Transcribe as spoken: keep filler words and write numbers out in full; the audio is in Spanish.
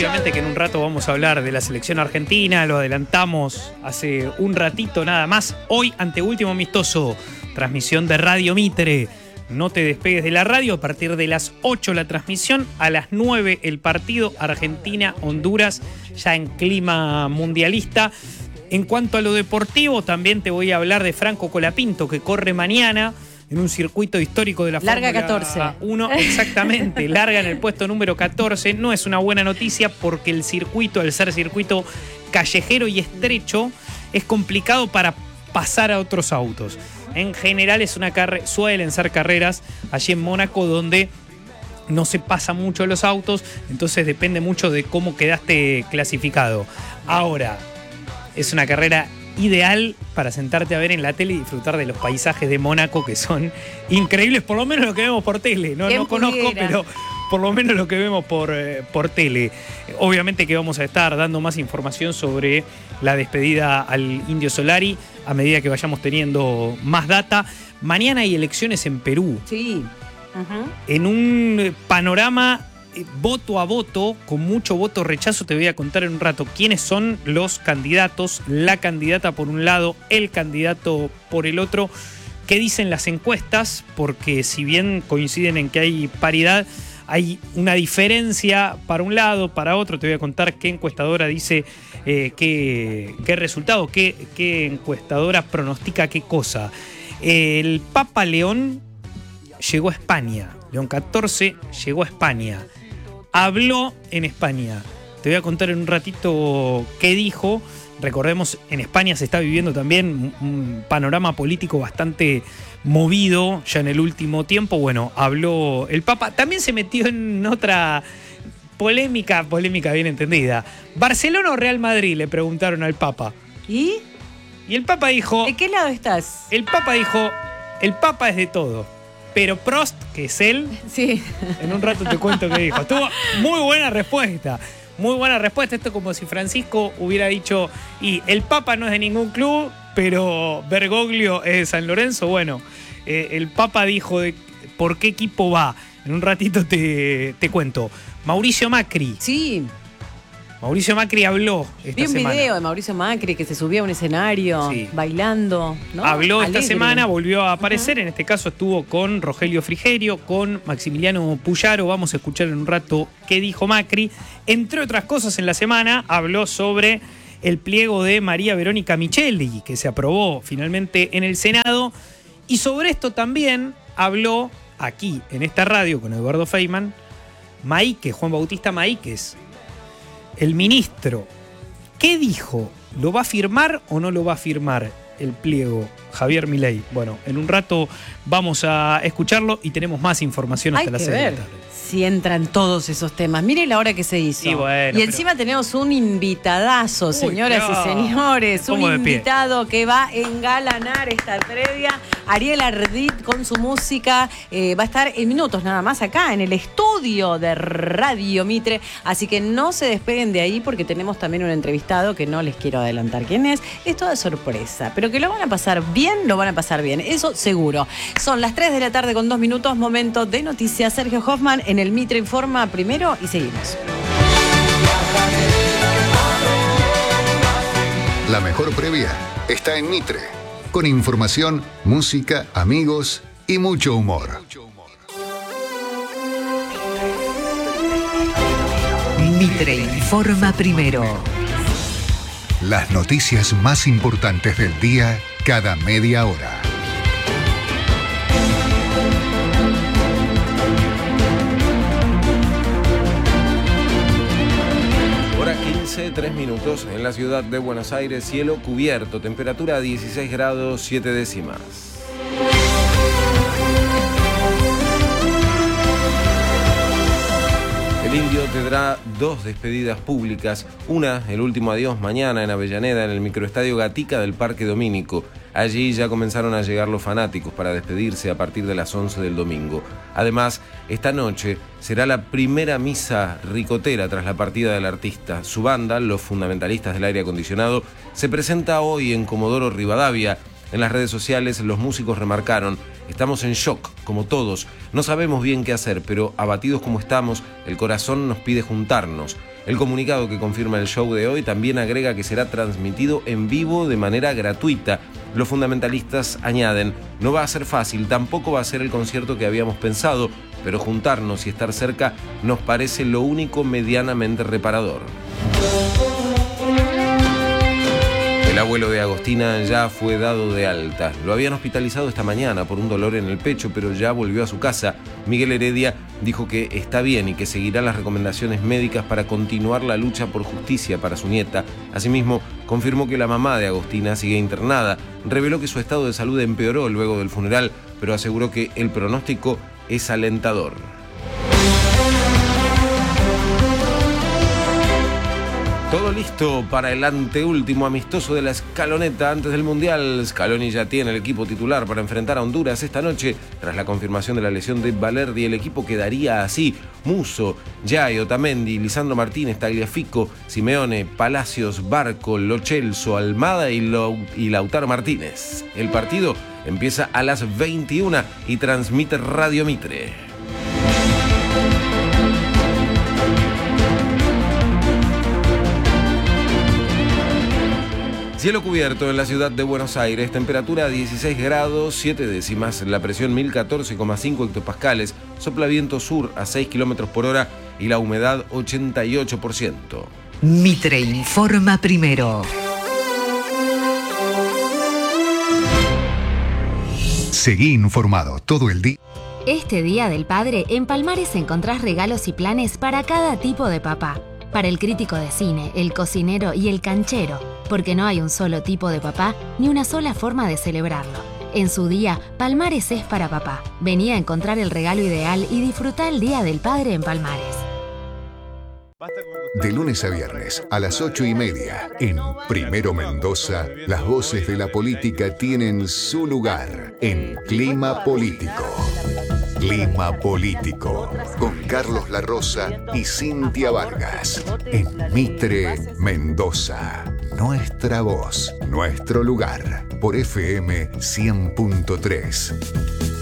Obviamente que en un rato vamos a hablar de la selección argentina, lo adelantamos hace un ratito nada más. Hoy, anteúltimo amistoso, transmisión de Radio Mitre. No te despegues de la radio, a partir de las ocho la transmisión, a las nueve el partido Argentina-Honduras, ya en clima mundialista. En cuanto a lo deportivo, también te voy a hablar de Franco Colapinto, que corre mañana en un circuito histórico de la Larga Fórmula catorce. uno, exactamente, larga en el puesto número catorce. No es una buena noticia porque el circuito, al ser circuito callejero y estrecho, es complicado para pasar a otros autos. En general es una carre- suelen ser carreras allí en Mónaco donde no se pasa mucho los autos, entonces depende mucho de cómo quedaste clasificado. Ahora, es una carrera ideal para sentarte a ver en la tele y disfrutar de los paisajes de Mónaco, que son increíbles, por lo menos lo que vemos por tele. No, no conozco, pero por lo menos lo que vemos por, eh, por tele. Obviamente que vamos a estar dando más información sobre la despedida al Indio Solari a medida que vayamos teniendo más data. Mañana hay elecciones en Perú. Sí. Uh-huh. En un panorama eh, voto a voto, con mucho voto rechazo. Te voy a contar en un rato quiénes son los candidatos, la candidata por un lado, el candidato por el otro, qué dicen las encuestas, porque si bien coinciden en que hay paridad, hay una diferencia para un lado, para otro. Te voy a contar qué encuestadora dice eh, qué, qué resultado, qué, qué encuestadora pronostica qué cosa. El Papa León llegó a España. León catorce llegó a España. Habló en España. Te voy a contar en un ratito qué dijo. Recordemos, en España se está viviendo también un panorama político bastante movido ya en el último tiempo. Bueno, habló el Papa. También se metió en otra polémica, polémica bien entendida. ¿Barcelona o Real Madrid?, le preguntaron al Papa. ¿Y? Y el Papa dijo... ¿De qué lado estás? El Papa dijo, el Papa es de todo. Pero Prost, que es él, sí. En un rato te cuento qué dijo. Tuvo muy buena respuesta. Muy buena respuesta. Esto es como si Francisco hubiera dicho, y el Papa no es de ningún club, pero Bergoglio es de San Lorenzo. Bueno, eh, el Papa dijo de por qué equipo va. En un ratito te, te cuento. Mauricio Macri. Sí. Mauricio Macri habló esta Vi un semana. video de Mauricio Macri que se subía a un escenario, sí, bailando, ¿no? Habló Alegre. Esta semana, volvió a aparecer. Uh-huh. En este caso estuvo con Rogelio Frigerio, con Maximiliano Puyaro. Vamos a escuchar en un rato qué dijo Macri. Entre otras cosas, en la semana habló sobre el pliego de María Verónica Micheli, que se aprobó finalmente en el Senado. Y sobre esto también habló aquí, en esta radio, con Eduardo Feynman, Maíquez, Juan Bautista Maíquez, el ministro. ¿Qué dijo? ¿Lo va a firmar o no lo va a firmar el pliego Javier Milei? Bueno, en un rato vamos a escucharlo y tenemos más información hasta las seis de la tarde. Si entran todos esos temas. Mire la hora que se hizo. Y, bueno, y encima pero... tenemos un invitadazo, Uy, señoras no. y señores. Un invitado que va a engalanar esta previa. Ariel Ardit con su música. Eh, va a estar en minutos nada más acá en el estudio de Radio Mitre. Así que no se despeguen de ahí porque tenemos también un entrevistado que no les quiero adelantar quién es. Es toda sorpresa. Pero que lo van a pasar bien, lo van a pasar bien. Eso seguro. Son las tres de la tarde con dos minutos. Momento de noticias. Sergio Hoffman en el Mitre Informa primero y seguimos. La mejor previa está en Mitre, con información, música, amigos y mucho humor. Mitre Informa primero. Las noticias más importantes del día cada media hora. tres minutos en la ciudad de Buenos Aires, cielo cubierto, temperatura dieciséis grados siete décimas. El Indio tendrá dos despedidas públicas, una, el último adiós mañana en Avellaneda, en el microestadio Gatica del Parque Domínico. Allí ya comenzaron a llegar los fanáticos para despedirse a partir de las once del domingo. Además, esta noche será la primera misa ricotera tras la partida del artista. Su banda, Los Fundamentalistas del Aire Acondicionado, se presenta hoy en Comodoro Rivadavia. En las redes sociales los músicos remarcaron: estamos en shock, como todos, no sabemos bien qué hacer, pero abatidos como estamos, el corazón nos pide juntarnos. El comunicado que confirma el show de hoy también agrega que será transmitido en vivo de manera gratuita. Los fundamentalistas añaden: no va a ser fácil, tampoco va a ser el concierto que habíamos pensado, pero juntarnos y estar cerca nos parece lo único medianamente reparador. El abuelo de Agostina ya fue dado de alta. Lo habían hospitalizado esta mañana por un dolor en el pecho, pero ya volvió a su casa. Miguel Heredia dijo que está bien y que seguirá las recomendaciones médicas para continuar la lucha por justicia para su nieta. Asimismo, confirmó que la mamá de Agostina sigue internada. Reveló que su estado de salud empeoró luego del funeral, pero aseguró que el pronóstico es alentador. Todo listo para el anteúltimo amistoso de la escaloneta antes del Mundial. Scaloni ya tiene el equipo titular para enfrentar a Honduras esta noche. Tras la confirmación de la lesión de Balerdi, el equipo quedaría así: Musso, Jay, Otamendi, Lisandro Martínez, Tagliafico, Simeone, Palacios, Barco, Lo Celso, Almada y, Lo, y Lautaro Martínez. El partido empieza a las veintiuna y transmite Radio Mitre. Cielo cubierto en la ciudad de Buenos Aires, temperatura dieciséis grados, siete décimas, la presión mil catorce coma cinco hectopascales, sopla viento sur a seis kilómetros por hora y la humedad ochenta y ocho por ciento. Mitre informa primero. Seguí informado todo el día. Este Día del Padre, en Palmares encontrás regalos y planes para cada tipo de papá. Para el crítico de cine, el cocinero y el canchero, porque no hay un solo tipo de papá ni una sola forma de celebrarlo. En su día, Palmares es para papá. Vení a encontrar el regalo ideal y disfrutá el Día del Padre en Palmares. De lunes a viernes a las ocho y media, en Primero Mendoza, las voces de la política tienen su lugar en Clima Político. Clima Político, con Carlos La Rosa y Cintia Vargas, en Mitre, Mendoza. Nuestra voz, nuestro lugar, por F M cien punto tres.